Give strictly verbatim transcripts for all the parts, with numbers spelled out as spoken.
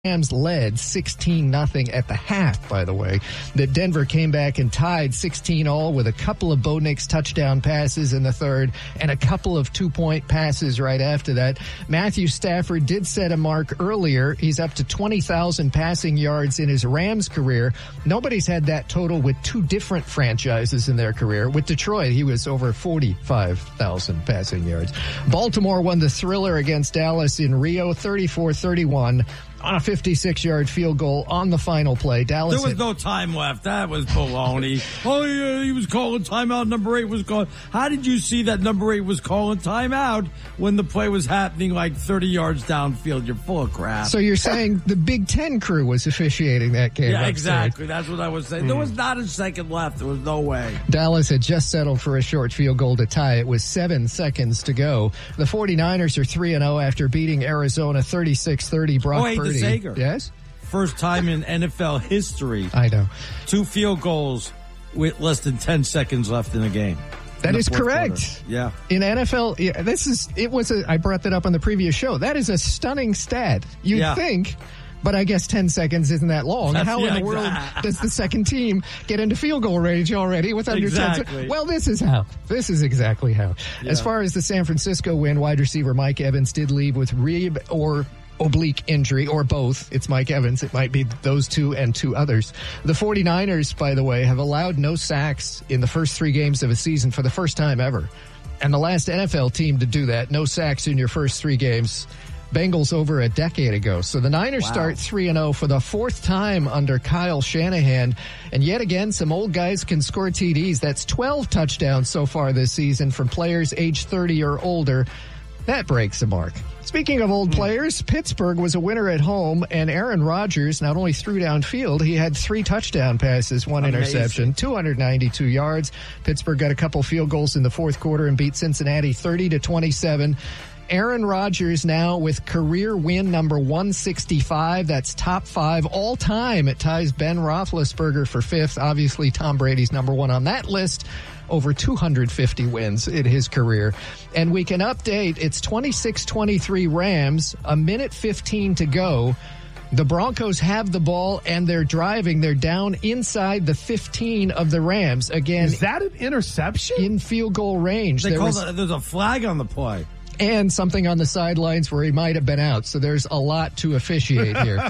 Rams led sixteen nothing at the half, by the way. That Denver came back and tied sixteen all with a couple of Bo Nix touchdown passes in the third and a couple of two-point passes right after that. Matthew Stafford did set a mark earlier. He's up to twenty thousand passing yards in his Rams career. Nobody's had that total with two different franchises in their career. With Detroit, he was over forty-five thousand passing yards. Baltimore won the thriller against Dallas in Rio, thirty-four thirty-one. On a fifty-six-yard field goal on the final play. Dallas. There was had, no time left. That was baloney. oh, yeah, he was calling timeout. Number eight was calling. How did you see that number eight was calling timeout when the play was happening like thirty yards downfield? You're full of crap. So you're saying the Big Ten crew was officiating that game? Yeah, upstairs. exactly. That's what I was saying. Mm. There was not a second left. There was no way. Dallas had just settled for a short field goal to tie it with seven seconds to go. The 49ers are three and oh after beating Arizona thirty-six thirty. Brock oh, hey, Purdy. Sager. Yes? First time in N F L history. I know. Two field goals with less than ten seconds left in the game. That is correct. Quarter. Yeah. In N F L, yeah, this is, it was a, I brought that up on the previous show. That is a stunning stat. You'd yeah. think, but I guess ten seconds isn't that long. That's, How yeah, in the world exactly. does the second team get into field goal range already with under exactly. ten seconds? Well, this is how. This is exactly how. Yeah. As far as the San Francisco win, wide receiver Mike Evans did leave with rib or oblique injury, or both. It's Mike Evans. It might be those two and two others. The 49ers, by the way, have allowed no sacks in the first three games of a season for the first time ever. And the last N F L team to do that, no sacks in your first three games, Bengals over a decade ago. So the Niners wow. start three and oh for the fourth time under Kyle Shanahan. And yet again, some old guys can score T Ds. That's twelve touchdowns so far this season from players age thirty or older. That breaks the mark. Speaking of old players, Pittsburgh was a winner at home, and Aaron Rodgers not only threw downfield, he had three touchdown passes, one Amazing. interception, two hundred ninety-two yards. Pittsburgh got a couple field goals in the fourth quarter and beat Cincinnati thirty to twenty-seven. Aaron Rodgers now with career win number one sixty-five. That's top five all time. It ties Ben Roethlisberger for fifth. Obviously, Tom Brady's number one on that list. Over two hundred fifty wins in his career. And we can update, it's twenty-six twenty-three Rams, a minute fifteen to go. The Broncos have the ball and they're driving. They're down inside the fifteen of the Rams. Again, is that an interception? In field goal range. They there call was, that, there's a flag on the play. And something on the sidelines where he might have been out. So there's a lot to officiate here.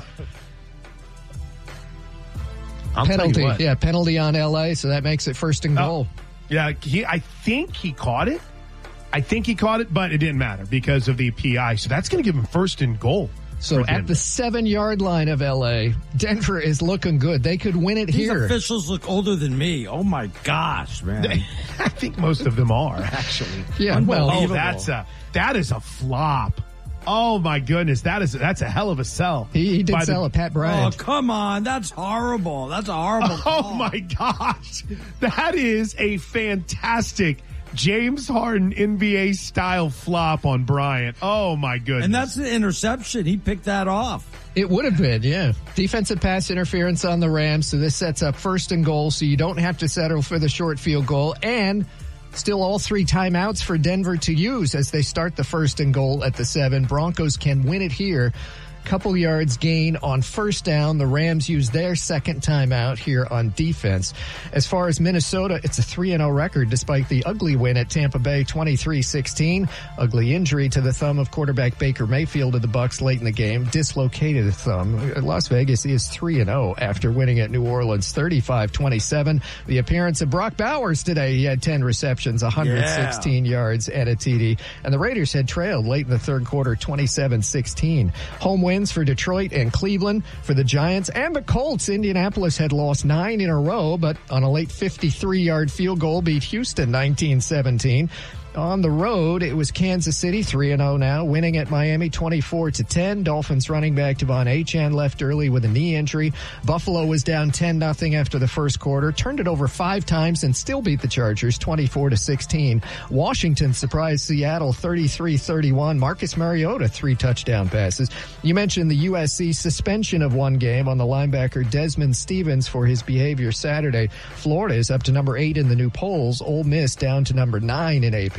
I'll penalty, tell you yeah, penalty on L A, so that makes it first and goal. Oh. Yeah, he, I think he caught it. I think he caught it, but it didn't matter because of the P I. So that's going to give him first and goal. So at the seven-yard line of L A, Denver is looking good. They could win it These here. These officials look older than me. Oh, my gosh, man. I think most of them are, actually. Yeah, well. Oh, that's a, that is a flop. Oh, my goodness. That is that's a hell of a sell. He, he did By sell the, a Pat Bryant. Oh, come on. That's horrible. That's a horrible Oh, call. my gosh. That is a fantastic James Harden N B A-style flop on Bryant. Oh, my goodness. And that's the interception. He picked that off. It would have been, yeah. Defensive pass interference on the Rams, so this sets up first and goal, so you don't have to settle for the short field goal. And still all three timeouts for Denver to use as they start the first and goal at the seven. Broncos can win it here. Couple yards gain on first down. The Rams use their second timeout here on defense. As far as Minnesota, it's a three and oh record despite the ugly win at Tampa Bay twenty-three sixteen. Ugly injury to the thumb of quarterback Baker Mayfield of the Bucs late in the game. Dislocated the thumb. Las Vegas is three and oh after winning at New Orleans thirty-five twenty-seven. The appearance of Brock Bowers today. He had ten receptions, one hundred sixteen yeah. yards and a T D. And the Raiders had trailed late in the third quarter twenty-seven sixteen. Home wins for Detroit and Cleveland. For the Giants and the Colts, Indianapolis had lost nine in a row, but on a late fifty-three-yard field goal beat Houston nineteen seventeen. On the road, it was Kansas City, three and oh now, winning at Miami twenty-four to ten. Dolphins running back Devon Achane left early with a knee injury. Buffalo was down ten nothing after the first quarter, turned it over five times and still beat the Chargers twenty-four to sixteen. Washington surprised Seattle thirty-three thirty-one. Marcus Mariota, three touchdown passes. You mentioned the U S C suspension of one game on the linebacker Desmond Stevens for his behavior Saturday. Florida is up to number eight in the new polls. Ole Miss down to number nine in A P.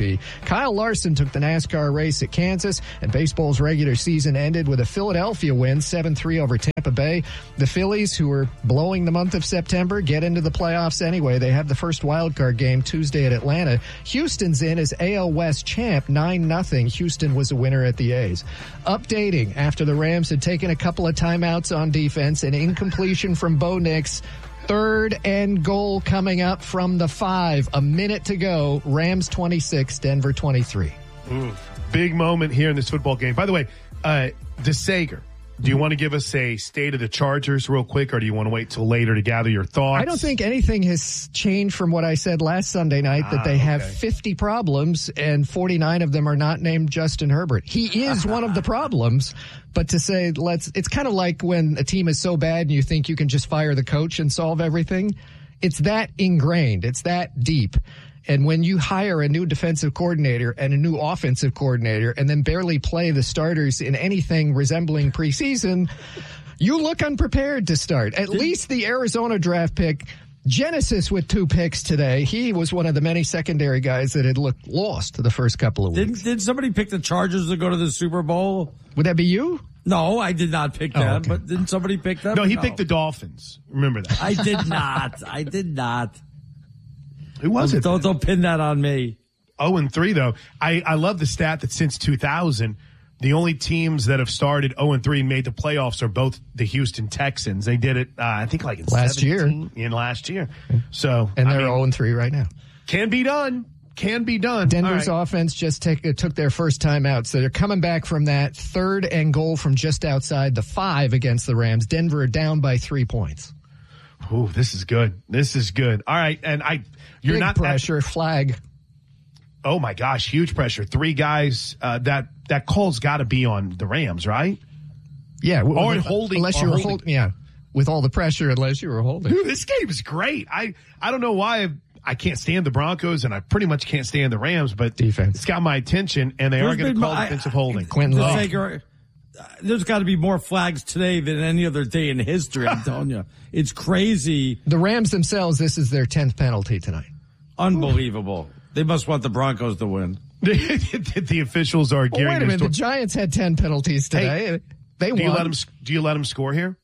P. Kyle Larson took the NASCAR race at Kansas, and baseball's regular season ended with a Philadelphia win, seven three over Tampa Bay. The Phillies, who were blowing the month of September, get into the playoffs anyway. They have the first wild card game Tuesday at Atlanta. Houston's in as A L West champ, nine nothing. Houston was a winner at the A's. Updating after the Rams had taken a couple of timeouts on defense, an incompletion from Bo Nix. Third and goal coming up from the five. A minute to go. Rams twenty-six, Denver twenty-three. Ooh, big moment here in this football game. By the way, uh, DeSager, do you want to give us a state of the Chargers real quick, or do you want to wait till later to gather your thoughts? I don't think anything has changed from what I said last Sunday night, that ah, they have okay. fifty problems and forty-nine of them are not named Justin Herbert. He is one of the problems, but to say let's, it's kind of like when a team is so bad and you think you can just fire the coach and solve everything. It's that ingrained. It's that deep. And when you hire a new defensive coordinator and a new offensive coordinator and then barely play the starters in anything resembling preseason, you look unprepared to start. At least the Arizona draft pick, Genesis with two picks today, he was one of the many secondary guys that had looked lost the first couple of weeks. Did, did somebody pick the Chargers to go to the Super Bowl? Would that be you? No, I did not pick them, Oh, okay. but didn't somebody pick them? No, he picked the Dolphins. Remember that. I did not. I did not. Who was it? Don't, don't pin that on me. oh and three, though. I, I love the stat that since two thousand, the only teams that have started oh and three and made the playoffs are both the Houston Texans. They did it, uh, I think, like in Last year. In last year. So, And I they're mean, oh and three right now. can be done. Can be done. Denver's All right. offense just take, uh, took their first time out, so they're coming back from that. Third and goal from just outside the five against the Rams. Denver are down by three points. Ooh, this is good. This is good. All right, and I, you're Big not pressure, flag. Oh my gosh, huge pressure. Three guys. Uh, that that call's got to be on the Rams, right? Yeah, w- Or w- holding- Unless or you were holding. holding, yeah, with all the pressure, unless you were holding. Dude, this game is great. I I don't know why I can't stand the Broncos, and I pretty much can't stand the Rams, but Defense. it's got my attention, and they are There's going to been call mo- I- defensive holding. Quentin Love. Sager, uh, there's got to be more flags today than any other day in history. I'm telling you, it's crazy, The Rams themselves, this is their tenth penalty tonight. unbelievable. They must want the Broncos to win. The officials are Well, gearing wait a their minute, the sto- Giants had ten penalties today. Hey, they do you won. let them? Do you let them score here?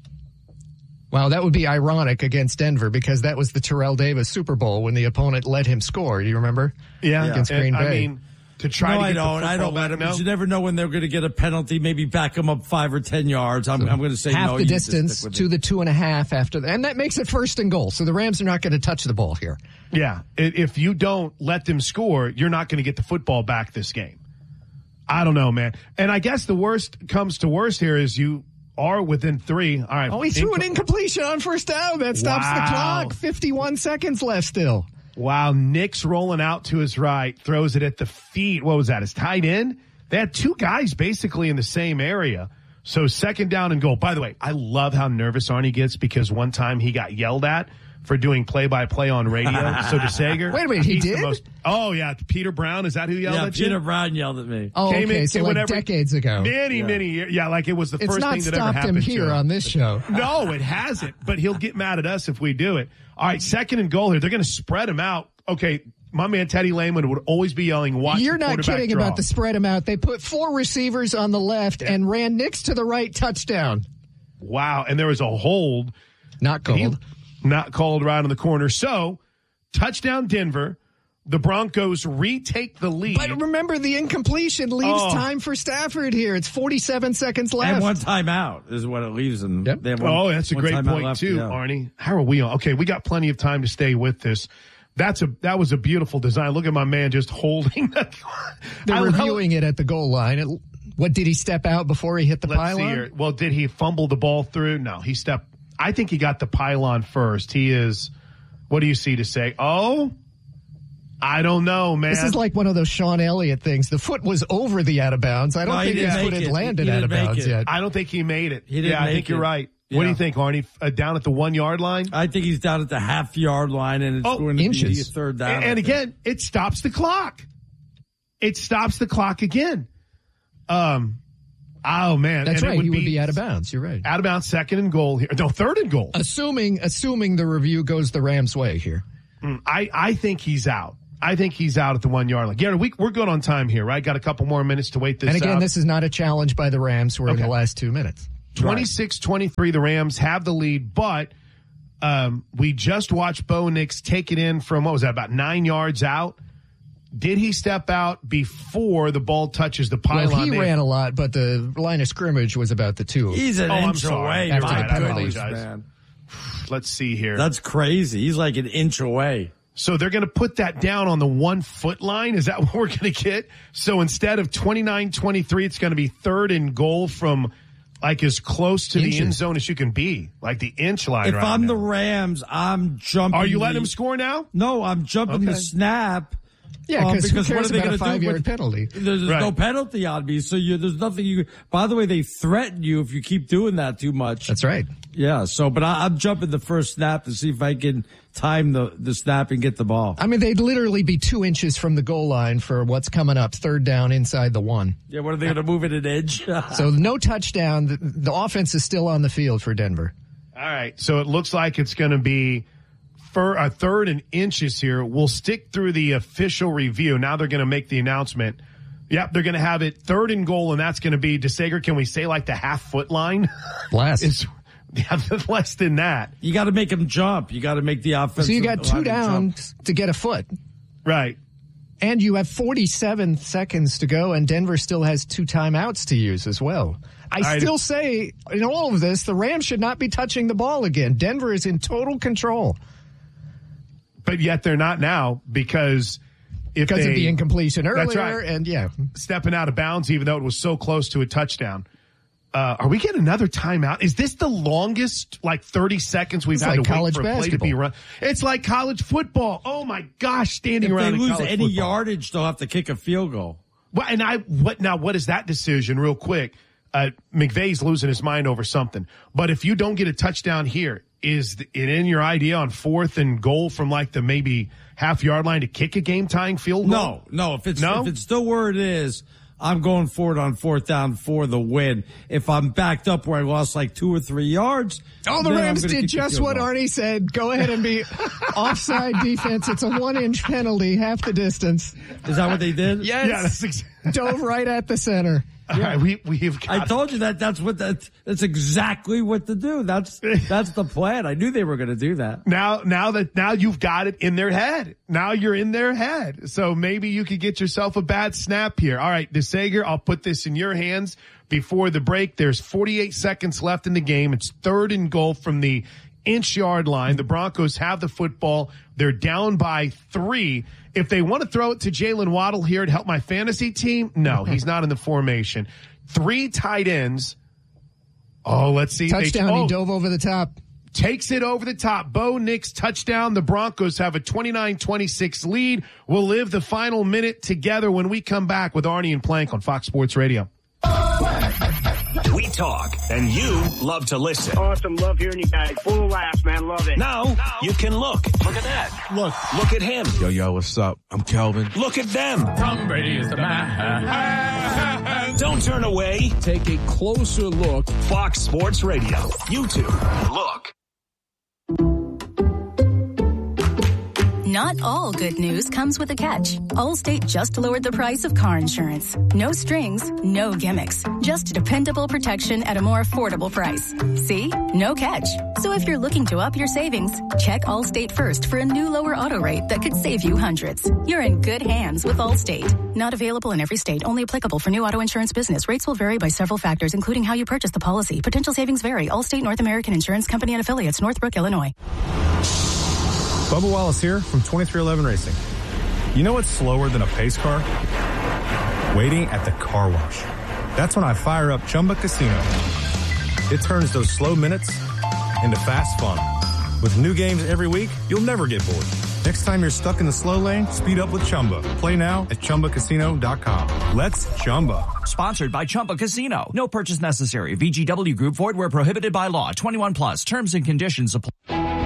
Wow, that would be ironic against Denver because that was the Terrell Davis Super Bowl when the opponent let him score. Do you remember? Yeah, Against And, Green I Bay. mean, to try No, to I get the don't. I football don't let back, them. no? You never know when they're going to get a penalty. Maybe back them up five or ten yards. I'm, I'm going to say Half no. the you just distance stick with to it. the two and a half after that. And that makes it first and goal. So the Rams are not going to touch the ball here. Yeah, I- if you don't let them score, you're not going to get the football back this game. I don't know, man. And I guess the worst comes to worst here is you are within three. All right. Oh, he threw an Inco- incompletion on first down. That stops Wow. the clock. fifty-one seconds left still. Wow, Nick's rolling out to his right, throws it at the feet. What was that? His tight end? They had two guys basically in the same area. So second down and goal. By the way, I love how nervous Arnie gets because one time he got yelled at for doing play-by-play on radio. So DeSager. Wait a minute, he he's the did? most- oh, yeah. Peter Brown. Is that who yelled Yeah, at Peter you? Brown yelled at me. Oh, Came okay. in- so came like whenever- decades ago. Many, many years. Yeah, like it was the It's first not thing that ever stopped him happened to here him. on this show. No, it hasn't. But he'll get mad at us if we do it. All right, second and goal here. They're going to spread him out. Okay, my man Teddy Lehman would always be yelling, watch You're the not quarterback kidding draw. about the spread him out. They put four receivers on the left and ran Nix to the right touchdown. Wow, and there was a hold. Not called. He- not called right on the corner. So, touchdown Denver. The Broncos retake the lead. But remember, the incompletion leaves Oh. time for Stafford here. It's forty-seven seconds left. And one timeout is what it leaves them. Yep. They have one- Oh, that's a one great timeout point left, too, yeah. Arnie. How are we on? Okay, we got plenty of time to stay with this. That's a that was a beautiful design. Look at my man just holding the. They're I love- reviewing it at the goal line. It, what did he step out before he hit the Let's pylon? see here. Well, did he fumble the ball through? No, he stepped. I think he got the pylon first. He is. What do you see to say? Oh, I don't know, man. This is like one of those Sean Elliott things. The foot was over the out of bounds. I don't No, he think his didn't foot make had it. landed He out of didn't make bounds it. yet. I don't think he made it. He didn't yeah, I make think you're it. right. What do Yeah. you think, Arnie? Uh, down at the one yard line. I think he's down at the half yard line, and it's Oh, going to inches. be a third down. And, I and think. again, it stops the clock. It stops the clock again. Um, oh man, That's and right. It would he be would be out of bounds. You're right. out of bounds, second and goal here. No, third and goal. Assuming, assuming the review goes the Rams' way here. Mm, I I think he's out. I think he's out at the one yard line. Gary, we, we're good on time here, right? Got a couple more minutes to wait this out. And again, out. this is not a challenge by the Rams. We're Okay. in the last two minutes. twenty-six twenty-three, the Rams have the lead, but um, we just watched Bo Nix take it in from, what was that, about nine yards out? Did he step out before the ball touches the pylon? Well, he there? ran a lot, but the line of scrimmage was about the two. He's an Oh, I'm inch sorry. away. After My the penalties, goodness, guys. man. Let's see here. That's crazy. He's like an inch away. So they're going to put that down on the one foot line. Is that what we're going to get? So instead of twenty-nine twenty-three, it's going to be third and goal from like as close to Inches. the end zone as you can be, like the inch line. If right I'm now. the Rams, I'm jumping. Are you letting the, him score now? No, I'm jumping Okay. the snap. Yeah, um, because who what cares are they about a going to do? five-yard with- penalty? There's Right. no penalty on me, so you, there's nothing you. By the way, they threaten you if you keep doing that too much. That's right. Yeah. So, but I, I'm jumping the first snap to see if I can time the the snap and get the ball. I mean, they'd literally be two inches from the goal line for what's coming up, third down inside the one. Yeah. What are they going to move it an inch? So no touchdown. The, the offense is still on the field for Denver. All right. So it looks like it's going to be for a third and inches here. We'll stick through the official review. Now they're going to make the announcement. Yep, they're going to have it third and goal, and that's going to be DeSager. Can we say like the half foot line? Last. It's yeah, less than that. You got to make him jump. You got to make the offense. So you got two down to get a foot. Right. And you have forty-seven seconds to go, and Denver still has two timeouts to use as well. I right. still say, in all of this, the Rams should not be touching the ball again. Denver is in total control. But yet they're not now because if Because they, of the incompletion earlier. That's right. And yeah. stepping out of bounds, even though it was so close to a touchdown. Uh, are we getting another timeout? Is this the longest, like thirty seconds we've It's had like to wait college for a play to basketball. be run? It's like college football. Oh my gosh, standing If they around in lose college any football. yardage, they'll have to kick a field goal. Well, and I what now? What is that decision? Real quick, uh, McVay's losing his mind over something. But if you don't get a touchdown here, is it in your idea on fourth and goal from like the maybe half yard line to kick a game tying field goal? No, no. If it's No? if it's still where it is, I'm going for it on fourth down for the win. If I'm backed up where I lost like two or three yards, Oh, the then I'm Rams gonna did kick the just field what goal. Arnie said. Go ahead and be offside defense. It's a one-inch penalty, half the distance. Is that what they did? Yes. Yeah, that's ex- Dove right at the center. all right. We we've got I told you that. That's what that. That's exactly what to do. That's that's the plan. I knew they were going to do that. now now that now you've got it in their head. Now you're in their head. So maybe you could get yourself a bad snap here. All right, DeSager, I'll put this in your hands before the break. There's forty-eight seconds left in the game. It's third and goal from the inch yard line. The Broncos have the football. They're down by three. If they want to throw it to Jalen Waddle here to help my fantasy team, no, he's not in the formation. Three tight ends. Oh, let's see. Touchdown. They, oh, He dove over the top. takes it over the top. Bo Nix touchdown. The Broncos have a twenty-nine twenty-six lead. We'll live the final minute together when we come back with Arnie and Plank on Fox Sports Radio. We talk, and you love to listen. Awesome. Love hearing you guys. Full of laughs, man. Love it. Now you can look. Look at that. Look. Look at him. Yo, yo, what's up? I'm Kelvin. Look at them. Tom Brady is the man. Don't turn away. Take a closer look. Fox Sports Radio. YouTube. Look. Not all good news comes with a catch. Allstate just lowered the price of car insurance. No strings, no gimmicks. Just dependable protection at a more affordable price. See? No catch. So if you're looking to up your savings, check Allstate first for a new lower auto rate that could save you hundreds. You're in good hands with Allstate. Not available in every state. Only applicable for new auto insurance business. Rates will vary by several factors, including how you purchase the policy. Potential savings vary. Allstate North American Insurance Company and affiliates. Northbrook, Illinois. Bubba Wallace here from twenty-three eleven Racing. You know what's slower than a pace car? Waiting at the car wash. That's when I fire up Chumba Casino. It turns those slow minutes into fast fun. With new games every week, you'll never get bored. Next time you're stuck in the slow lane, speed up with Chumba. Play now at Chumba Casino dot com. Let's Chumba. Sponsored by Chumba Casino. No purchase necessary. V G W Group. Void where prohibited by law. twenty-one plus. Terms and conditions apply.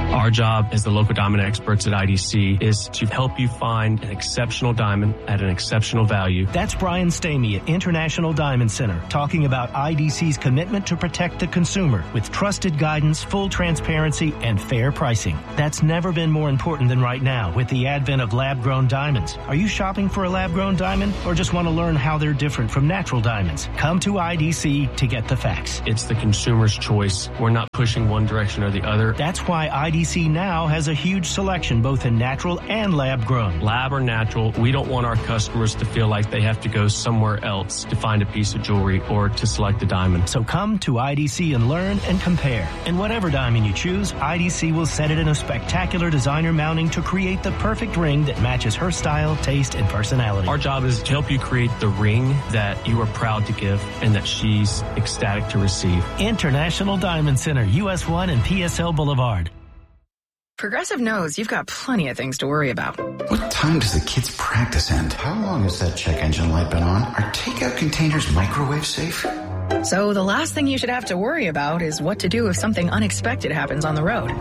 Our job as the local diamond experts at I D C is to help you find an exceptional diamond at an exceptional value. That's Brian Stamey at International Diamond Center talking about I D C's commitment to protect the consumer with trusted guidance, full transparency, and fair pricing. That's never been more important than right now with the advent of lab-grown diamonds. Are you shopping for a lab-grown diamond or just want to learn how they're different from natural diamonds? Come to I D C to get the facts. It's the consumer's choice. We're not pushing one direction or the other. That's why I D C now has a huge selection both in natural and lab-grown. Lab or natural, we don't want our customers to feel like they have to go somewhere else to find a piece of jewelry or to select a diamond. So come to I D C and learn and compare. And whatever diamond you choose, I D C will set it in a spectacular designer mounting to create the perfect ring that matches her style, taste, and personality. Our job is to help you create the ring that you are proud to give and that she's ecstatic to receive. International Diamond Center, U S one and P S L Boulevard. Progressive knows you've got plenty of things to worry about. What time does the kids' practice end? How long has that check engine light been on? Are takeout containers microwave safe? So the last thing you should have to worry about is what to do if something unexpected happens on the road.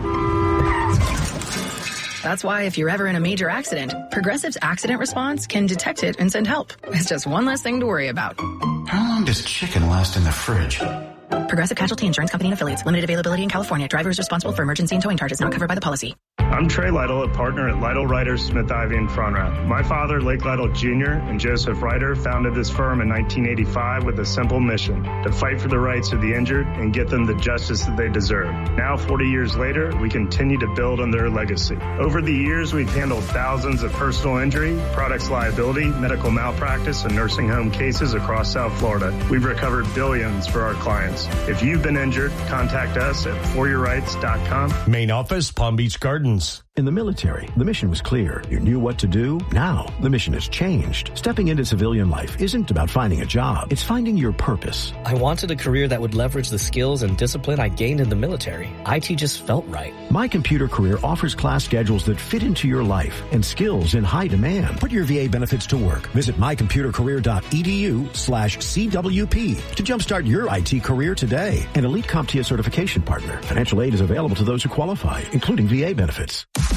That's why if you're ever in a major accident, Progressive's accident response can detect it and send help. It's just one less thing to worry about. How long does chicken last in the fridge? Progressive Casualty Insurance Company and Affiliates. Limited availability in California. Driver is responsible for emergency and towing charges not covered by the policy. I'm Trey Lytle, a partner at Lytle Ryder Smith Ivy and Frontrap. My father, Lake Lytle Junior and Joseph Ryder, founded this firm in nineteen eighty-five with a simple mission: to fight for the rights of the injured and get them the justice that they deserve. Now, forty years later, we continue to build on their legacy. Over the years, we've handled thousands of personal injury, products liability, medical malpractice, and nursing home cases across South Florida. We've recovered billions for our clients. If you've been injured, contact us at for your rights dot com. Main office, Palm Beach Gardens. In the military, the mission was clear. You knew what to do. Now, the mission has changed. Stepping into civilian life isn't about finding a job. It's finding your purpose. I wanted a career that would leverage the skills and discipline I gained in the military. I T just felt right. My Computer Career offers class schedules that fit into your life and skills in high demand. Put your V A benefits to work. Visit my computer career dot e d u slash C W P to jumpstart your I T career today. An Elite CompTIA certification partner. Financial aid is available to those who qualify, including V A benefits.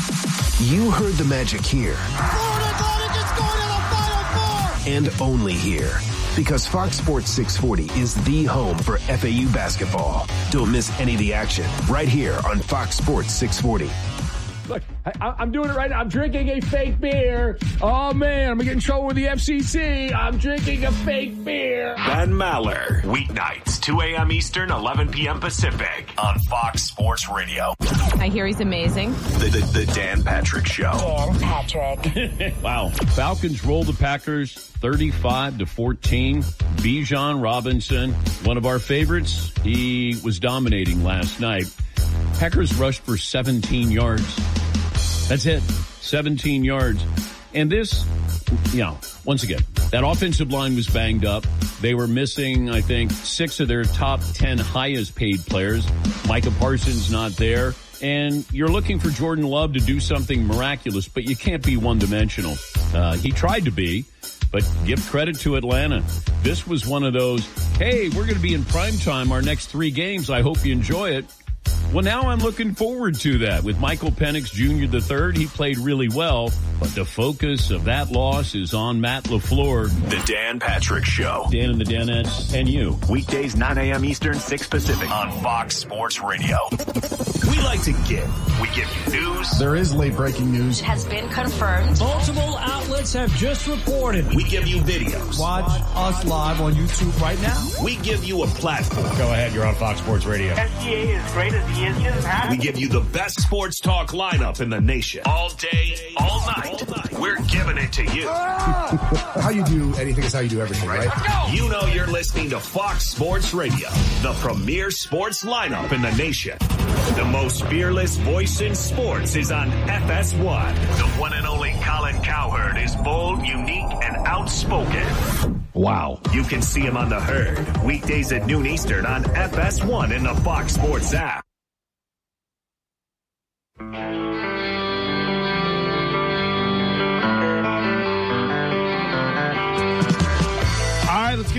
You heard the magic here. Florida Atlantic is going to the Final Four! And only here. Because Fox Sports six forty is the home for F A U basketball. Don't miss any of the action right here on Fox Sports six forty. Look, I, I'm doing it right now. I'm drinking a fake beer. Oh, man, I'm going to get in trouble with the F C C. I'm drinking a fake beer. Ben Maller, weeknights, two a.m. Eastern, eleven p.m. Pacific on Fox Sports Radio. I hear he's amazing. The, the, the Dan Patrick Show. Dan Patrick. Wow. Falcons roll the Packers thirty-five to fourteen. Bijan Robinson, one of our favorites. He was dominating last night. Packers rushed for seventeen yards. That's it. seventeen yards. And this, you know, once again, that offensive line was banged up. They were missing, I think, six of their top ten highest paid players. Micah Parsons not there. And you're looking for Jordan Love to do something miraculous, but you can't be one-dimensional. Uh, he tried to be, but give credit to Atlanta. This was one of those, hey, we're going to be in primetime our next three games. I hope you enjoy it. Well, now I'm looking forward to that. With Michael Penix Junior the third, he played really well, but the focus of that loss is on Matt LaFleur. The Dan Patrick Show. Dan and the Danettes and you. Weekdays, nine a.m. Eastern, six Pacific on Fox Sports Radio. We like to give. We give you news. There is late breaking news. It has been confirmed. Multiple outlets have just reported. We give you videos. Watch us live on YouTube right now. We give you a platform. Go ahead, you're on Fox Sports Radio. S C A is great as he is. We give you the best sports talk lineup in the nation. All day, all night. All night. We're giving it to you. How you do anything is how you do everything, right? You know you're listening to Fox Sports Radio, the premier sports lineup in the nation. The most fearless voice in sports is on F S one. The one and only Colin Cowherd is bold, unique, and outspoken. Wow. You can see him on The Herd, weekdays at noon Eastern on F S one in the Fox Sports app. All right, let's get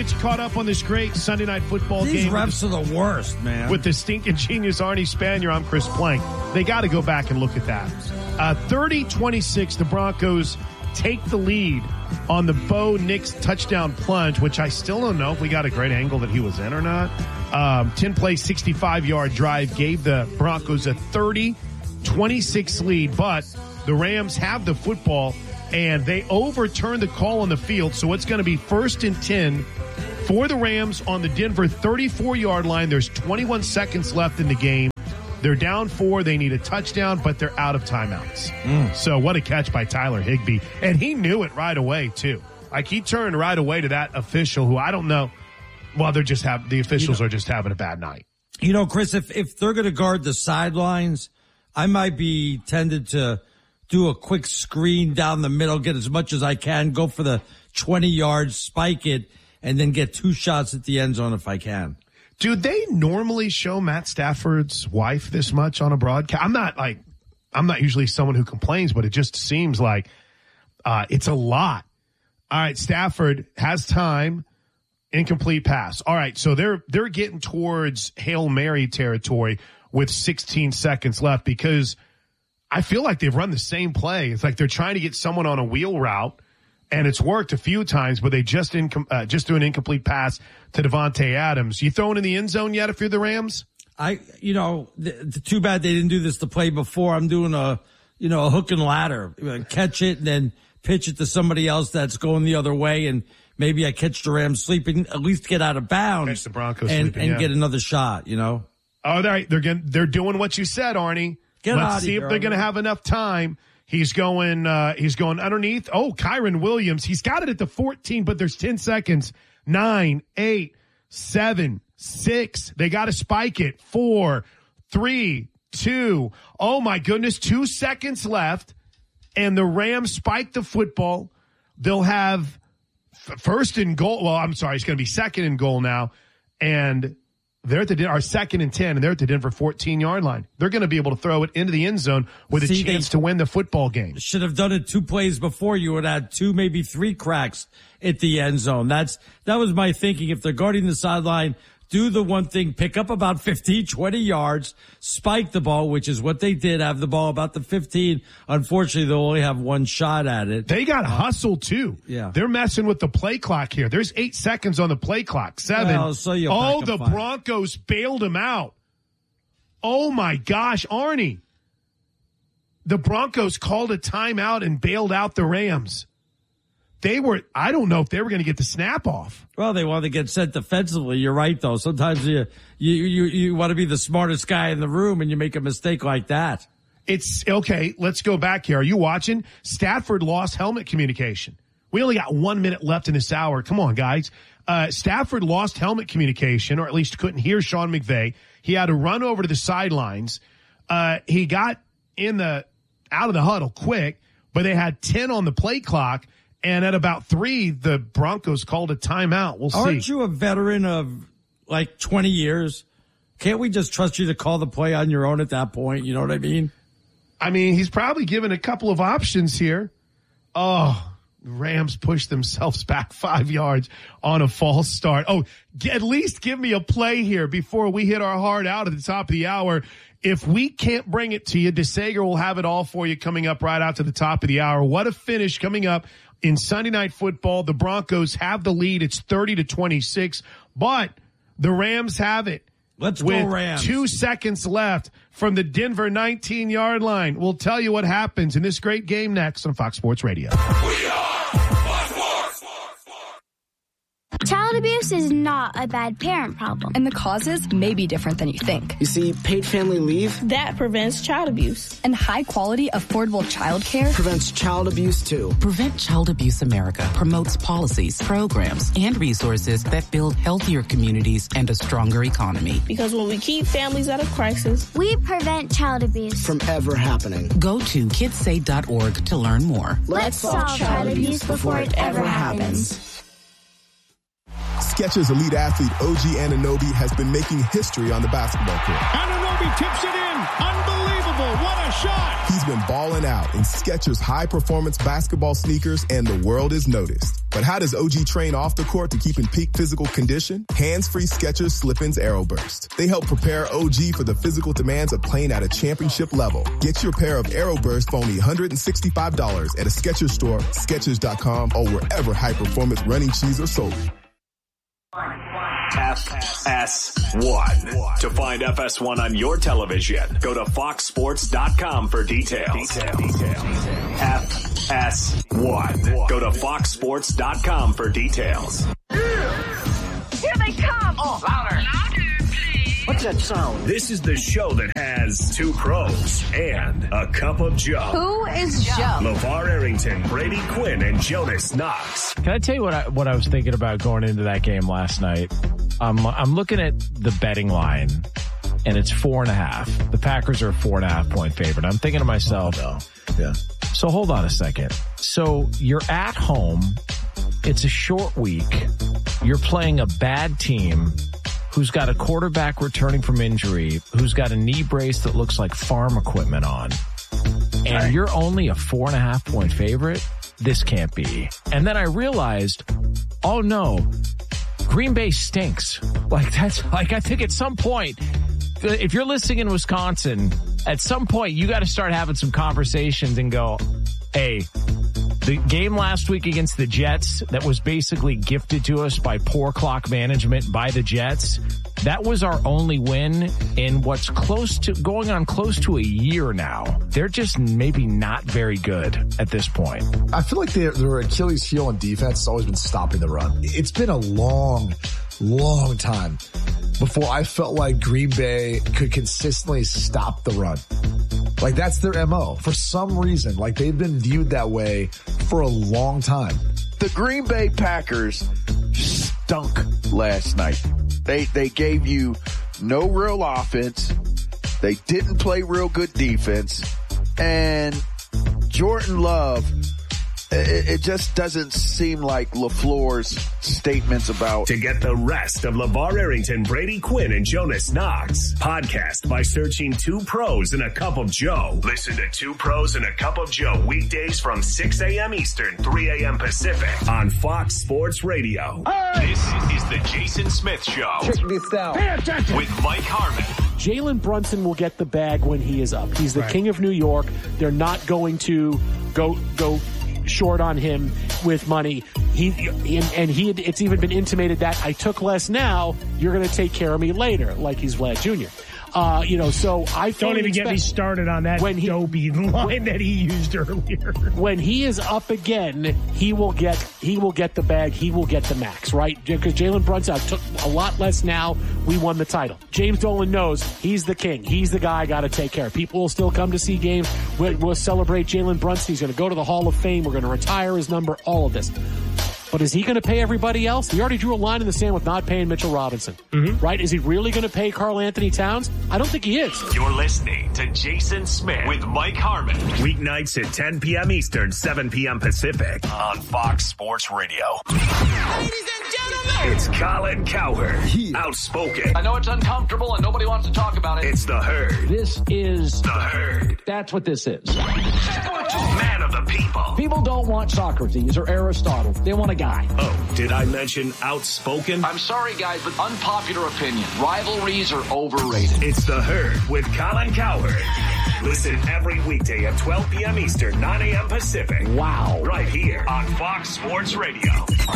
get you caught up on this great Sunday night football These game. These refs are the worst, man. With the stinking genius Arnie Spanier, I'm Chris Plank. They got to go back and look at that. Uh, thirty twenty-six, the Broncos take the lead on the Bo Nix touchdown plunge, which I still don't know if we got a great angle that he was in or not. Um, ten-play, sixty-five-yard drive gave the Broncos a thirty twenty-six lead, but the Rams have the football, and they overturned the call on the field, so it's going to be first and ten for the Rams on the Denver thirty-four-yard line. There's twenty-one seconds left in the game. They're down four. They need a touchdown, but they're out of timeouts. Mm. So what a catch by Tyler Higbee. And he knew it right away, too. Like, he turned right away to that official who I don't know. Well, they're just have the officials you know, are just having a bad night. You know, Chris, if, if they're going to guard the sidelines, I might be tended to do a quick screen down the middle, get as much as I can, go for the twenty yards, spike it, and then get two shots at the end zone if I can. Do they normally show Matt Stafford's wife this much on a broadcast? I'm not like, I'm not usually someone who complains, but it just seems like uh, it's a lot. All right, Stafford has time, incomplete pass. All right, so they're they're getting towards Hail Mary territory with sixteen seconds left because I feel like they've run the same play. It's like they're trying to get someone on a wheel route. And it's worked a few times, but they just incom- uh, just do an incomplete pass to Devontae Adams. You throwing in the end zone yet if you're the Rams? I, you know, the, the, too bad they didn't do this to play before. I'm doing a, you know, a hook and ladder. Catch it and then pitch it to somebody else that's going the other way, and maybe I catch the Rams sleeping, at least get out of bounds. Catch the Broncos and, sleeping, and yeah. get another shot, you know? Oh, they're, they're, getting, they're doing what you said, Arnie. Get Let's out see of if they're going to have enough time. He's going, uh, he's going underneath. Oh, Kyron Williams. He's got it at the fourteen, but there's ten seconds. Nine, eight, seven, six. They got to spike it. Four, three, two. Oh my goodness. Two seconds left. And the Rams spike the football. They'll have f- first and goal. Well, I'm sorry. It's going to be second and goal now. And they're at the, our second and ten, and they're at the Denver fourteen-yard line. They're going to be able to throw it into the end zone with See, a chance to win the football game. Should have done it two plays before. You would have had two, maybe three cracks at the end zone. That's That was my thinking. If they're guarding the sideline, do the one thing, pick up about fifteen, twenty yards, spike the ball, which is what they did, have the ball about the fifteen. Unfortunately, they'll only have one shot at it. They got hustle, too. Yeah. They're messing with the play clock here. There's eight seconds on the play clock. Seven. Well, so oh, the five. Broncos bailed him out. Oh, my gosh, Arnie. The Broncos called a timeout and bailed out the Rams. They were, I don't know if they were going to get the snap off. Well, they want to get set defensively. You're right, though. Sometimes you, you, you, you want to be the smartest guy in the room and you make a mistake like that. It's okay. Let's go back here. Are you watching? Stafford lost helmet communication. We only got one minute left in this hour. Come on, guys. Uh, Stafford lost helmet communication, or at least couldn't hear Sean McVay. He had to run over to the sidelines. Uh, he got in the, out of the huddle quick, but they had ten on the play clock. And at about three, the Broncos called a timeout. We'll see. Aren't you a veteran of like twenty years? Can't we just trust you to call the play on your own at that point? You know what I mean? I mean, he's probably given a couple of options here. Oh, Rams pushed themselves back five yards on a false start. Oh, at least give me a play here before we hit our heart out at the top of the hour. If we can't bring it to you, DeSager will have it all for you coming up right out to the top of the hour. What a finish coming up in Sunday Night Football. The Broncos have the lead. It's thirty to twenty-six, but the Rams have it. Let's with go Rams. Two seconds left from the Denver nineteen-yard line. We'll tell you what happens in this great game next on Fox Sports Radio. We are Fox Sports. Child abuse is not a bad parent problem. And the causes may be different than you think. You see, paid family leave, that prevents child abuse. And high quality, affordable child care prevents child abuse too. Prevent Child Abuse America promotes policies, programs, and resources that build healthier communities and a stronger economy. Because when we keep families out of crisis, we prevent child abuse from ever happening. Go to kids say dot org to learn more. Let's solve child abuse before it ever happens. Skechers elite athlete O G Anunoby has been making history on the basketball court. Anunoby tips it in. Unbelievable. What a shot. He's been balling out in Skechers high-performance basketball sneakers, and the world is noticed. But how does O G train off the court to keep in peak physical condition? Hands-free Skechers Slip-ins AeroBurst. They help prepare O G for the physical demands of playing at a championship level. Get your pair of AeroBurst for only one hundred sixty-five dollars at a Skechers store, Skechers dot com, or wherever high-performance running shoes are sold. F S one. To find F S one on your television, go to fox sports dot com for details. F S one. Go to fox sports dot com for details. Here they come. Oh, louder. Louder, please. What's that sound? This is the show that has two pros and a cup of Joe. Who is Joe? LeVar Arrington, Brady Quinn, and Jonas Knox. Can I tell you what I, what I was thinking about going into that game last night? Um, I'm looking at the betting line, and it's four and a half. The Packers are a four and a half point favorite. I'm thinking to myself, oh, no. yeah. So hold on a second. So you're at home. It's a short week. You're playing a bad team who's got a quarterback returning from injury, who's got a knee brace that looks like farm equipment on, and right. you're only a four and a half point favorite. This can't be. And then I realized, oh no, Green Bay stinks. Like that's like, I think at some point, if you're listening in Wisconsin, at some point you got to start having some conversations and go, hey, the game last week against the Jets that was basically gifted to us by poor clock management by the Jets, that was our only win in what's close to going on close to a year now. They're just maybe not very good at this point. I feel like their, their Achilles heel on defense has always been stopping the run. It's been a long, long time before I felt like Green Bay could consistently stop the run. Like that's their M O for some reason. Like they've been viewed that way for a long time. The Green Bay Packers stunk last night. They they gave you no real offense. They didn't play real good defense. And Jordan Love, it, it just doesn't seem like LaFleur's statements about. To get the rest of LeVar Arrington, Brady Quinn, and Jonas Knox, podcast by searching Two Pros and a Cup of Joe. Listen to Two Pros and a Cup of Joe weekdays from six a.m. Eastern, three a.m. Pacific on Fox Sports Radio. Hey! This is the Jason Smith Show. Check this out. With Mike Harmon. Jalen Brunson will get the bag when he is up. He's the right. king of New York. They're not going to go go short on him with money. He and, and he it's even been intimated that I took less now, you're going to take care of me later, like he's Vlad Junior Uh, you know, so I don't even get me started on that when he, Dobie line when, that he used earlier. When he is up again, he will get he will get the bag. He will get the max, right? Because Jalen Brunson took a lot less now. We won the title. James Dolan knows he's the king. He's the guy I got to take care of. People will still come to see games. We'll, we'll celebrate Jalen Brunson. He's going to go to the Hall of Fame. We're going to retire his number. All of this. But is he going to pay everybody else? He already drew a line in the sand with not paying Mitchell Robinson, mm-hmm. right? Is he really going to pay Karl Anthony Towns? I don't think he is. You're listening to Jason Smith with Mike Harmon. Weeknights at ten p.m. Eastern, seven p.m. Pacific on Fox Sports Radio. Ladies and gentlemen, it's Colin Cowherd. Yeah. Outspoken. I know it's uncomfortable and nobody wants to talk about it. It's the Herd. This is the Herd. That's what this is. Man of the people. People don't want Socrates or Aristotle. They want a guy. Oh, did I mention outspoken? I'm sorry, guys, but unpopular opinion. Rivalries are overrated. It's the Herd with Colin Cowherd. Listen every weekday at twelve p.m. Eastern, nine a.m. Pacific. Wow. Right here on Fox Sports Radio.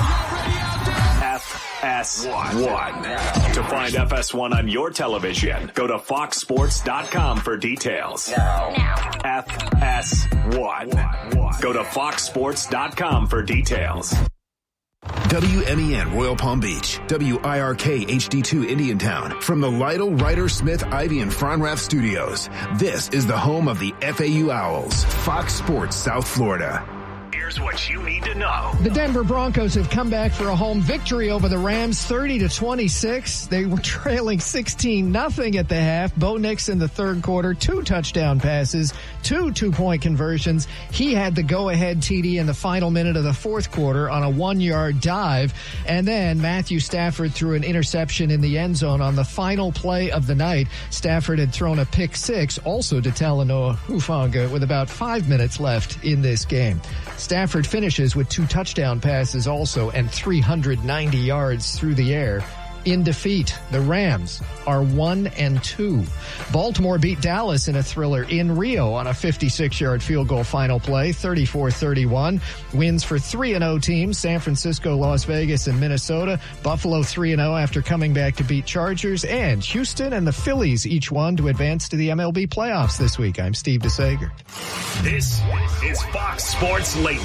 F S one. To find F S one on your television, go to fox sports dot com for details. No. F S one. Go to fox sports dot com for details. W M E N Royal Palm Beach, W I R K H D two Indiantown. From the Lytle, Ryder, Smith, Ivy, and Fronrath studios, this is the home of the F A U Owls, Fox Sports South Florida. here's what you need to know. The Denver Broncos have come back for a home victory over the Rams, thirty to twenty-six. They were trailing sixteen nothing at the half. Bo Nix in the third quarter, two touchdown passes, two two-point conversions. He had the go-ahead T D in the final minute of the fourth quarter on a one-yard dive. And then Matthew Stafford threw an interception in the end zone on the final play of the night. Stafford had thrown a pick six, also to Talanoa Hufanga, with about five minutes left in this game. Stafford finishes with two touchdown passes also and three hundred ninety yards through the air. In defeat, the Rams are one and two. Baltimore beat Dallas in a thriller in Rio on a fifty-six-yard field goal final play, thirty-four thirty-one. Wins for three and oh teams, San Francisco, Las Vegas, and Minnesota. Buffalo three and oh after coming back to beat Chargers. And Houston and the Phillies each won to advance to the M L B playoffs this week. I'm Steve DeSager. This is Fox Sports Late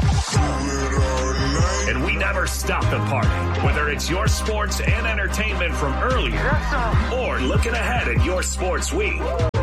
Night. And we never stop the party, whether it's your sports and entertainment from earlier or looking ahead at your sports week.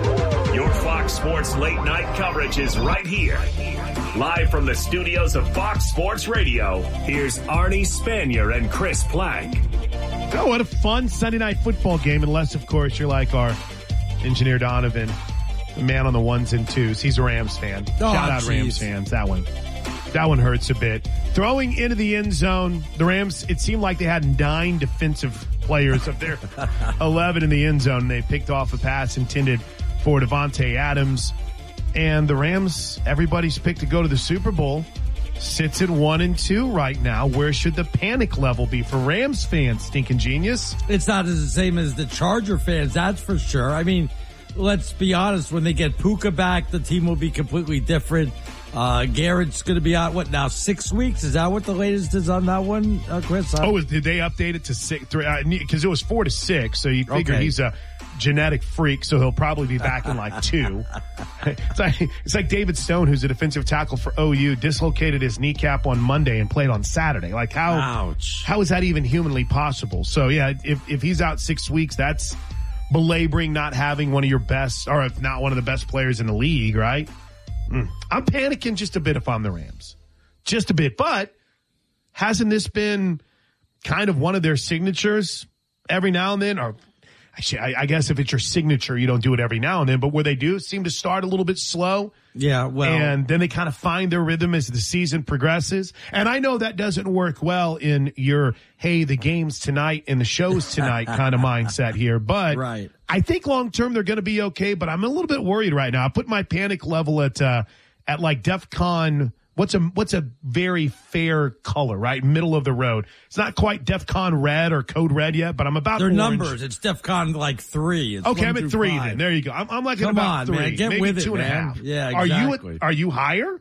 Your Fox Sports Late Night coverage is right here. Live from the studios of Fox Sports Radio, here's Arnie Spanier and Chris Plank. Oh, what a fun Sunday night football game, unless, of course, you're like our engineer Donovan, the man on the ones and twos. He's a Rams fan. Oh, Shout out geez. Rams fans. That one. That one hurts a bit. Throwing into the end zone, the Rams, it seemed like they had nine defensive players of their eleven in the end zone. They picked off a pass intended for Devontae Adams. And the Rams, everybody's picked to go to the Super Bowl, sits at one and two right now. Where should the panic level be for Rams fans, Stinking Genius? It's not as the same as the Charger fans, that's for sure. I mean, let's be honest, when they get Puka back, the team will be completely different. Uh, Garrett's going to be out, what now, six weeks? Is that what the latest is on that one, uh, Chris? Oh, did they update it to six? Because uh, it was four to six, so you figure okay. he's a genetic freak, so he'll probably be back in like two. It's like, it's like David Stone, who's a defensive tackle for O U, dislocated his kneecap on Monday and played on Saturday. Like, how, Ouch. how is that even humanly possible? So, yeah, if, if he's out six weeks, that's belaboring not having one of your best, or if not one of the best players in the league, right? Mm. I'm panicking just a bit if I'm the Rams. Just a bit. But hasn't this been kind of one of their signatures every now and then? Or actually, I, I guess if it's your signature, you don't do it every now and then. But where they do seem to start a little bit slow. Yeah, well. And then they kind of find their rhythm as the season progresses. And I know that doesn't work well in your, hey, the game's tonight and the show's tonight kind of mindset here. But right. I think long term they're going to be okay. But I'm a little bit worried right now. I put my panic level at uh, at like DEFCON. What's a what's a very fair color, right? Middle of the road. It's not quite DEFCON red or code red yet, but I'm about They're orange. numbers. It's DEFCON like three. It's okay, I'm at three five. then. There you go. I'm, I'm like at Come about on, three. man. Get maybe with two it, and a man. half. Yeah, Are exactly. you at, are you higher?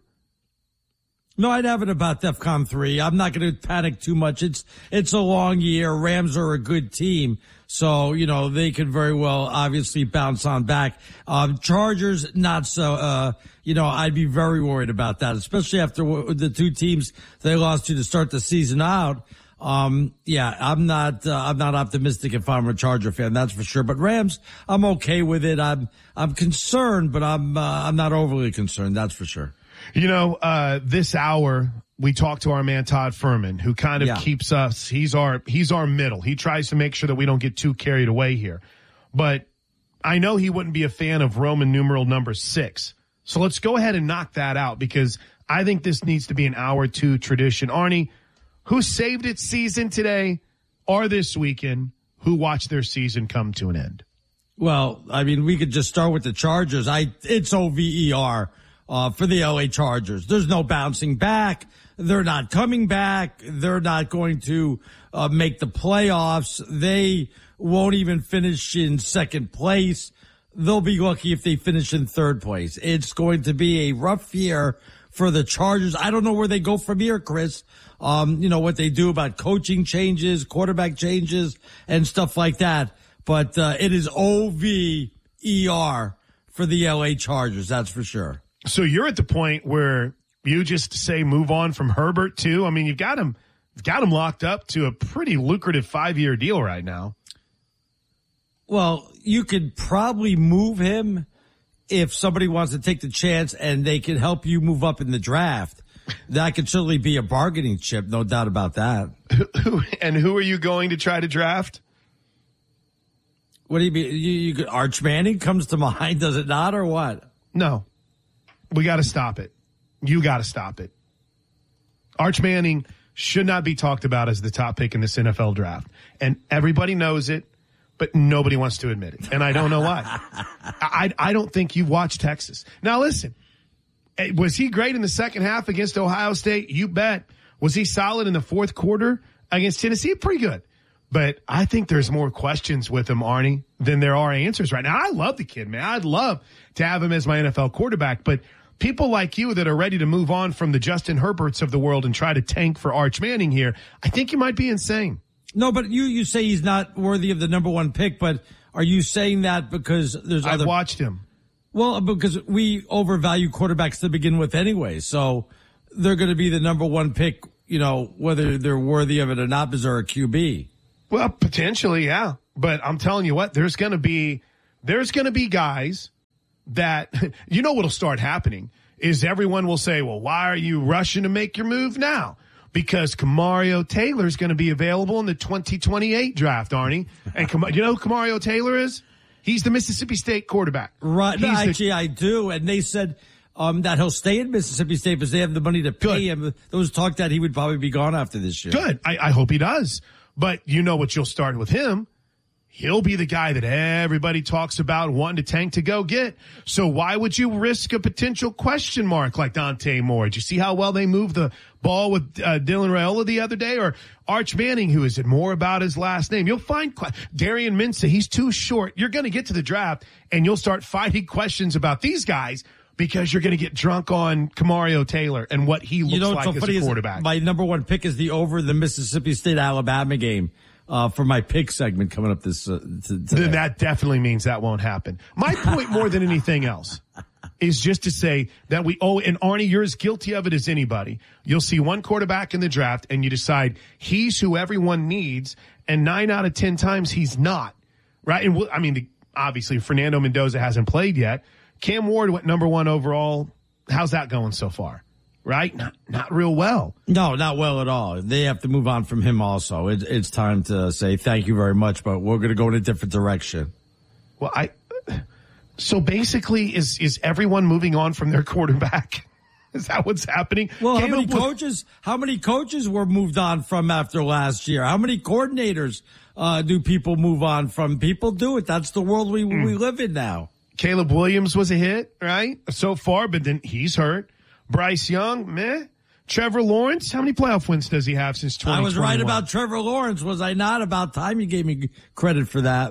No, I'd have it about DEFCON three. I'm not going to panic too much. It's it's a long year. Rams are a good team. So, you know, they could very well obviously bounce on back. Um, Chargers, not so, uh, you know, I'd be very worried about that, especially after w- the two teams they lost to to start the season out. Um, yeah, I'm not, uh, I'm not optimistic if I'm a Charger fan, that's for sure. But Rams, I'm okay with it. I'm, I'm concerned, but I'm, uh, I'm not overly concerned, that's for sure. You know, uh, this hour, we talked to our man Todd Furman, who kind of yeah. keeps us, he's our, he's our middle. He tries to make sure that we don't get too carried away here. But I know he wouldn't be a fan of Roman numeral number six. So let's go ahead and knock that out, because I think this needs to be an hour two tradition. Arnie, who saved its season today or this weekend? Who watched their season come to an end? Well, I mean, we could just start with the Chargers. I, it's O V E R. Uh, for the L A Chargers. There's no bouncing back. They're not coming back. They're not going to uh, make the playoffs. They won't even finish in second place. They'll be lucky if they finish in third place. It's going to be a rough year for the Chargers. I don't know where they go from here, Chris. Um, you know, what they do about coaching changes, quarterback changes, and stuff like that. But uh, it is O V E R for the L A Chargers, that's for sure. So you're at the point where you just say move on from Herbert too. I mean, you've got him, you've got him locked up to a pretty lucrative five-year deal right now. Well, you could probably move him if somebody wants to take the chance and they can help you move up in the draft. that could certainly be a bargaining chip, no doubt about that. And who are you going to try to draft? What do you mean? You, you, Arch Manning comes to mind, does it not, or what? No. We got to stop it. You got to stop it. Arch Manning should not be talked about as the top pick in this N F L draft. And everybody knows it, but nobody wants to admit it. And I don't know why. I, I don't think you've watched Texas. Now, listen. Was he great in the second half against Ohio State? You bet. Was he solid in the fourth quarter against Tennessee? Pretty good. But I think there's more questions with him, Arnie, than there are answers right now. I love the kid, man. I'd love to have him as my N F L quarterback. But people like you that are ready to move on from the Justin Herberts of the world and try to tank for Arch Manning here, I think you might be insane. No, but you, you say he's not worthy of the number one pick, but are you saying that because there's other... I've watched him. Well, because we overvalue quarterbacks to begin with anyway, so they're going to be the number one pick, you know, whether they're worthy of it or not because they're a Q B. Well, potentially, yeah. But I'm telling you what, there's going to be, there's going to be guys that, you know what'll start happening is everyone will say, well, why are you rushing to make your move now? Because Kamario Taylor is going to be available in the twenty twenty-eight draft, Arnie. And you know who Kamario Taylor is? He's the Mississippi State quarterback. Right. No, actually, the, I do. And they said um, that he'll stay in Mississippi State because they have the money to pay good. him. There was talk that he would probably be gone after this year. Good. I, I hope he does. But you know what you'll start with him. He'll be the guy that everybody talks about wanting to tank to go get. So why would you risk a potential question mark like Dante Moore? Did you see how well they moved the ball with uh, Dylan Raiola the other day? Or Arch Manning, who is it more about his last name? You'll find Darian Mensah. He's too short. You're going to get to the draft and you'll start fighting questions about these guys because you're going to get drunk on Kamario Taylor and what he looks you know, like so as a quarterback. My number one pick is the over the Mississippi State Alabama game. Uh, for my pick segment coming up this, uh, t- then that definitely means that won't happen. My point more than anything else is just to say that we owe, and Arnie, you're as guilty of it as anybody. You'll see one quarterback in the draft and you decide he's who everyone needs, and nine out of ten times he's not, right? And we'll, I mean, the, obviously Fernando Mendoza hasn't played yet. Cam Ward went number one overall. How's that going so far? Right? Not, not real well. No, not well at all. They have to move on from him also. It, it's time to say thank you very much, but we're going to go in a different direction. Well, I, so basically is, is everyone moving on from their quarterback? Is that what's happening? Well, how many coaches, how many coaches were moved on from after last year? How many coordinators, uh, do people move on from? People do it. That's the world we, mm. we live in now. Caleb Williams was a hit, right? So far, but then he's hurt. Bryce Young, meh. Trevor Lawrence, how many playoff wins does he have since twenty twenty-one? I was right about Trevor Lawrence, was I not? About time you gave me credit for that.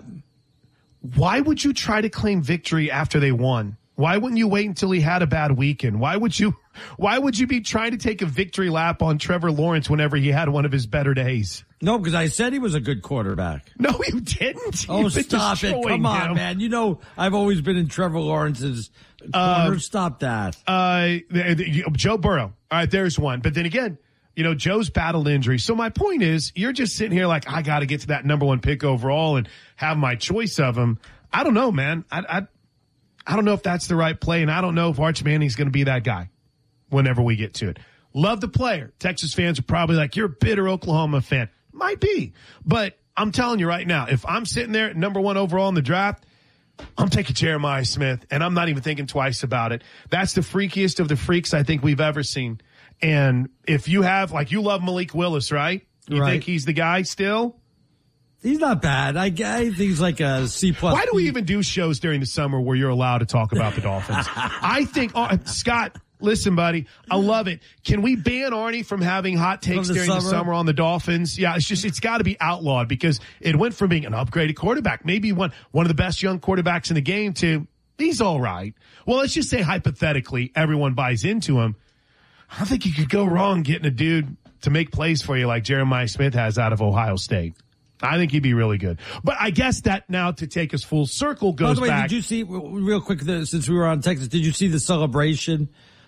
Why would you try to claim victory after they won? Why wouldn't you wait until he had a bad weekend? Why would you, why would you be trying to take a victory lap on Trevor Lawrence whenever he had one of his better days? No, because I said he was a good quarterback. No, you didn't. Oh, stop it. Come on, him. man. You know, I've always been in Trevor Lawrence's corner. Uh, stop that. Uh, Joe Burrow. All right, there's one. But then again, you know, Joe's battled injury. So my point is, you're just sitting here like, I got to get to that number one pick overall and have my choice of him. I don't know, man. I, I, I don't know if that's the right play, and I don't know if Arch Manning's going to be that guy whenever we get to it. Love the player. Texas fans are probably like, you're a bitter Oklahoma fan. Might be. But I'm telling you right now, if I'm sitting there at number one overall in the draft, I'm taking Jeremiah Smith, and I'm not even thinking twice about it. That's the freakiest of the freaks I think we've ever seen. And if you have, like, you love Malik Willis, right? You right. think he's the guy still? He's not bad. I, I think he's like a C plus. Why do we even do shows during the summer where you're allowed to talk about the Dolphins? I think, oh, Scott, listen, buddy, I love it. Can we ban Arnie from having hot takes the during summer? the summer on the Dolphins? Yeah, it's just, it's got to be outlawed because it went from being an upgraded quarterback, maybe one, one of the best young quarterbacks in the game, to he's all right. Well, let's just say hypothetically everyone buys into him. I don't think you could go wrong getting a dude to make plays for you like Jeremiah Smith has out of Ohio State. I think he'd be really good. But I guess that now, to take us full circle, goes By the way, back. did you see, real quick, the, since we were on Texas, did you see the celebration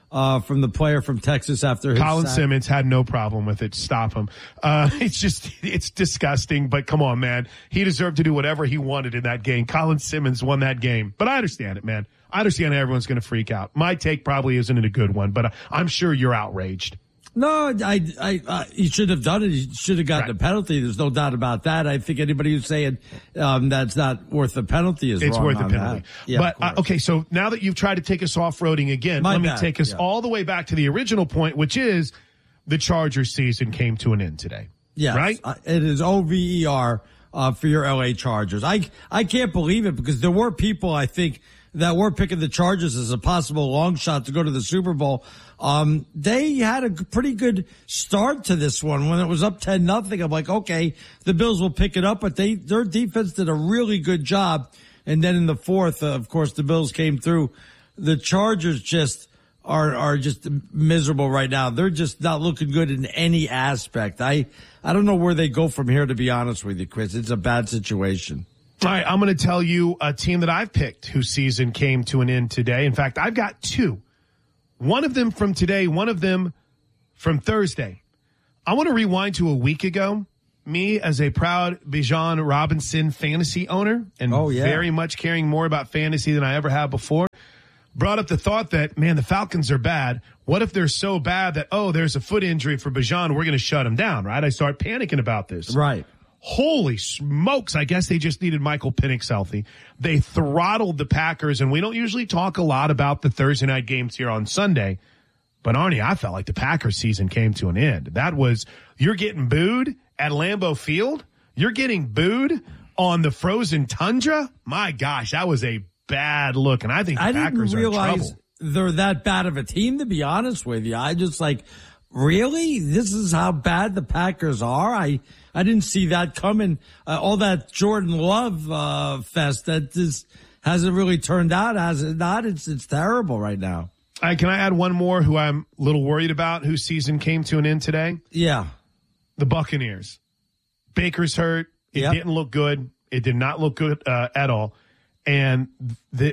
uh, from the player from Texas after his Colin sack. Simmons had no problem with it. Stop him. Uh, it's just, it's disgusting, but come on, man. He deserved to do whatever he wanted in that game. Colin Simmons won that game, but I understand it, man. I understand everyone's going to freak out. My take probably isn't a good one, but I'm sure you're outraged. No, I, I, uh, he should have done it. He should have gotten Right. a penalty. There's no doubt about that. I think anybody who's saying um, that's not worth a penalty is It's wrong worth a on penalty. that. Yeah, but, uh, okay, so now that you've tried to take us off-roading again, My let me bad. take us Yeah. all the way back to the original point, which is the Chargers season came to an end today. Yes, Right? uh, it is O V E R uh, for your L A Chargers. I I can't believe it because there were people, I think, that were picking the Chargers as a possible long shot to go to the Super Bowl. Um, they had a g- pretty good start to this one when it was up ten nothing. I'm like, okay, the Bills will pick it up, but they their defense did a really good job. And then in the fourth, uh, of course, the Bills came through. The Chargers just are are just miserable right now. They're just not looking good in any aspect. I I don't know where they go from here, to be honest with you, Chris. It's a bad situation. All right, I'm going to tell you a team that I've picked whose season came to an end today. In fact, I've got two. One of them from today, one of them from Thursday. I want to rewind to a week ago. Me, as a proud Bijan Robinson fantasy owner and Oh, yeah. very much caring more about fantasy than I ever have before, brought up the thought that, man, the Falcons are bad. What if they're so bad that, oh, there's a foot injury for Bijan, we're going to shut him down, right? I start panicking about this. Right. Holy smokes. I guess they just needed Michael Penix healthy. They throttled the Packers, and we don't usually talk a lot about the Thursday night games here on Sunday. But Arnie, I felt like the Packers season came to an end. That was, you're getting booed at Lambeau Field. You're getting booed on the frozen tundra. My gosh, that was a bad look. And I think the I Packers didn't are in realize trouble. they're that bad of a team, to be honest with you. I just like, really? This is how bad the Packers are? I, I didn't see that coming. Uh, all that Jordan Love, uh, fest that just hasn't really turned out, has it not? It's, it's terrible right now. All right, can I add one more who I'm a little worried about, whose season came to an end today? Yeah. The Buccaneers. Baker's hurt. It Yep. didn't look good. It did not look good uh, at all. And the,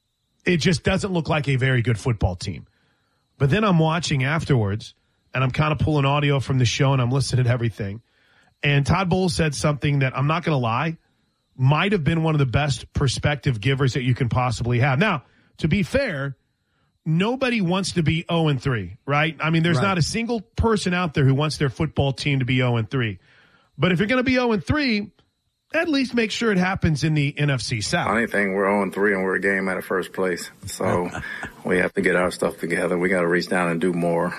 it just doesn't look like a very good football team. But then I'm watching afterwards, and I'm kind of pulling audio from the show, and I'm listening to everything. And Todd Bowles said something that, I'm not going to lie, might have been one of the best perspective givers that you can possibly have. Now, to be fair, nobody wants to be oh and three, right? I mean, there's Right. not a single person out there who wants their football team to be oh and three. But if you're going to be oh and three, at least make sure it happens in the N F C South. Funny thing, we're oh and three and we're a game out of first place. So we have to get our stuff together. We got to reach down and do more.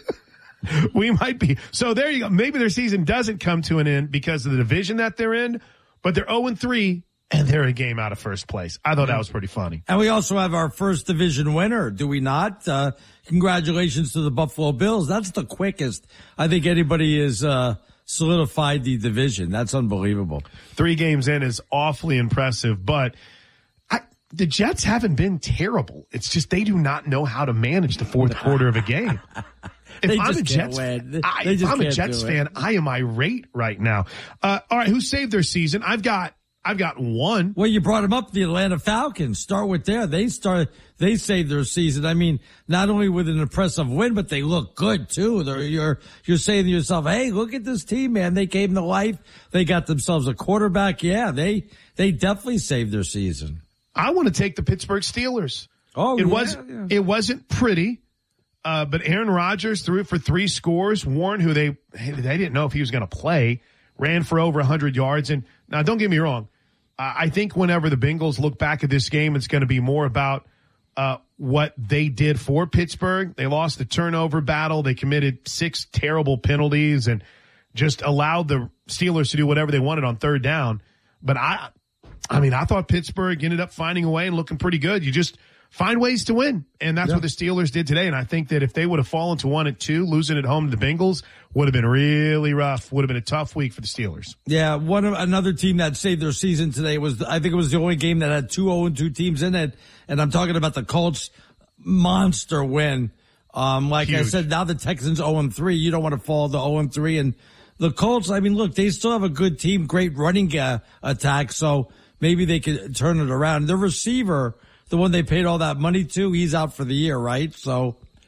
We might be. So there you go. Maybe their season doesn't come to an end because of the division that they're in, but they're oh and three and they're a game out of first place. I thought that was pretty funny. And we also have our first division winner, do we not? Uh, congratulations to the Buffalo Bills. That's the quickest I think anybody has uh, solidified the division. That's unbelievable. Three games in is awfully impressive, but I, the Jets haven't been terrible. It's just they do not know how to manage the fourth quarter of a game. If They I'm just a can't Jets, win. I, They if just I'm a can't Jets do it. fan, I am irate right now. Uh, all right, who saved their season? I've got, I've got one. Well, you brought them up, the Atlanta Falcons. Start with there. They start, they saved their season. I mean, not only with an impressive win, but they look good too. They're, you're, you're saying to yourself, hey, look at this team, man. They came to life. They got themselves a quarterback. Yeah, they, they definitely saved their season. I want to take the Pittsburgh Steelers. Oh, it yeah, was, yeah. it wasn't pretty. Uh, but Aaron Rodgers threw it for three scores. Warren, who they, they didn't know if he was going to play, ran for over one hundred yards. And now, don't get me wrong. Uh, I think whenever the Bengals look back at this game, it's going to be more about uh, what they did for Pittsburgh. They lost the turnover battle. They committed six terrible penalties and just allowed the Steelers to do whatever they wanted on third down. But I, I mean, I thought Pittsburgh ended up finding a way and looking pretty good. You just find ways to win. And that's Yeah. what the Steelers did today. And I think that if they would have fallen to one and two, losing at home to the Bengals would have been really rough, would have been a tough week for the Steelers. Yeah, one of another team that saved their season today was, I think it was the only game that had two oh and two teams in it. And I'm talking about the Colts monster win. Um, like I Huge. said, now the Texans oh and three. You don't want to fall to oh and three. And the Colts, I mean, look, they still have a good team, great running uh, attack. So maybe they could turn it around. The receiver, the one they paid all that money to, he's out for the year, right? So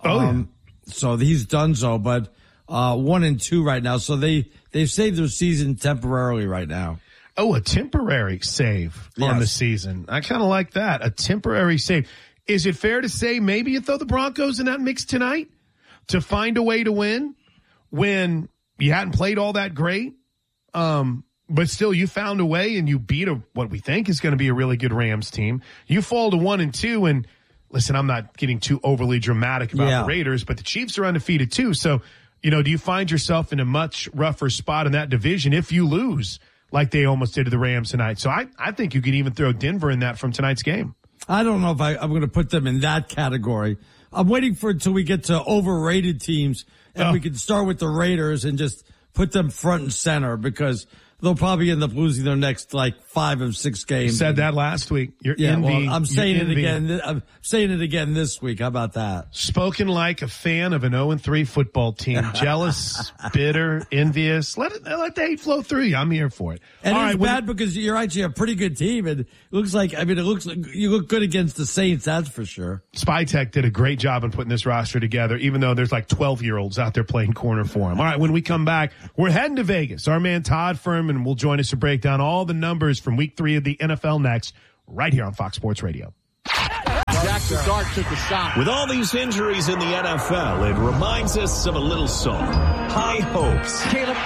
Oh, um, yeah. So he's done so, but uh, one and two right now. So they, they've saved their season temporarily right now. Oh, a temporary save yes. on the season. I kind of like that. A temporary save. Is it fair to say maybe you throw the Broncos in that mix tonight to find a way to win when you hadn't played all that great? Um, but still you found a way and you beat a, what we think is going to be a really good Rams team. You fall to one and two and listen, I'm not getting too overly dramatic about yeah. the Raiders, but the Chiefs are undefeated too. So, you know, do you find yourself in a much rougher spot in that division if you lose like they almost did to the Rams tonight? So I, I think you could even throw Denver in that from tonight's game. I don't know if I, I'm going to put them in that category. I'm waiting for until we get to overrated teams and oh. we can start with the Raiders and just put them front and center because they'll probably end up losing their next like five of six games. You said that last week. You're yeah, envying, well, I'm saying it envying. again. I'm saying it again this week. How about that? Spoken like a fan of an oh and three football team. Jealous, bitter, envious. Let it, let the hate flow through you. I'm here for it. And All it's right, bad when, because you're actually a pretty good team. And it looks like, I mean, it looks like you look good against the Saints. That's for sure. Spytech did a great job in putting this roster together, even though there's like twelve year olds out there playing corner for him. All right. When we come back, we're heading to Vegas. Our man Todd Furman will join us to break down all the numbers from week three of the N F L next, right here on Fox Sports Radio. Jackson Dart took a shot. With all these injuries in the N F L, it reminds us of a little song. High hopes. Caleb